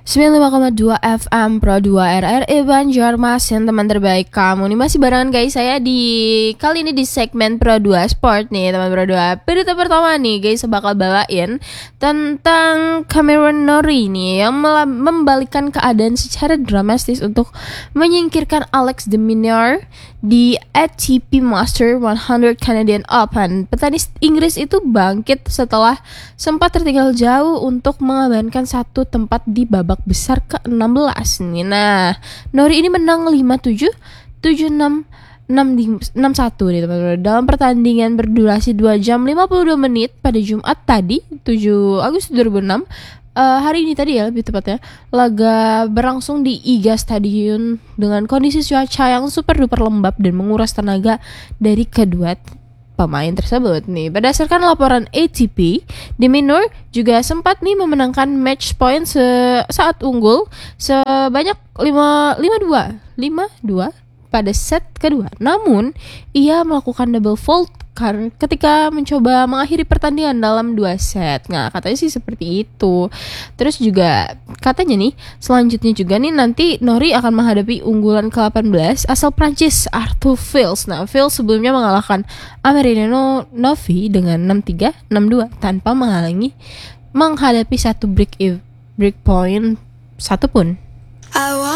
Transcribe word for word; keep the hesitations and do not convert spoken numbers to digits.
sembilan puluh lima koma dua F M Pro dua R R I Banjarmasin, teman terbaik kamu. Nih masih barengan guys saya di kali ini di segmen Pro dua Sport nih teman Pro dua. Berita pertama nih guys, saya bakal bawain tentang Cameron Norrie nih yang membalikan keadaan secara dramatis untuk menyingkirkan Alex de Minaur di A T P Master seratus Canadian Open. Petenis Inggris itu bangkit setelah sempat tertinggal jauh untuk mengamankan satu tempat di babak besar ke enam belas nih. Nah, Norrie ini menang lima tujuh, tujuh enam, enam satu nih teman-teman dalam pertandingan berdurasi dua jam lima puluh dua menit pada Jumat tadi tujuh Agustus dua ribu enam. Uh, hari ini tadi ya lebih tepatnya, laga berlangsung di Iga Stadium dengan kondisi cuaca yang super duper lembab dan menguras tenaga dari kedua pemain tersebut nih. Berdasarkan laporan A T P, de Minaur juga sempat nih memenangkan match point se- saat unggul sebanyak lima dua pada set kedua. Namun, ia melakukan double fault karena ketika mencoba mengakhiri pertandingan dalam dua set. Nah, katanya sih seperti itu. Terus juga katanya nih, selanjutnya juga nih nanti Norrie akan menghadapi unggulan ke delapan belas asal Prancis Arthur Fils. Nah, Fils sebelumnya mengalahkan Amerino Novi dengan enam tiga, enam dua tanpa menghalangi menghadapi satu break break point satu pun.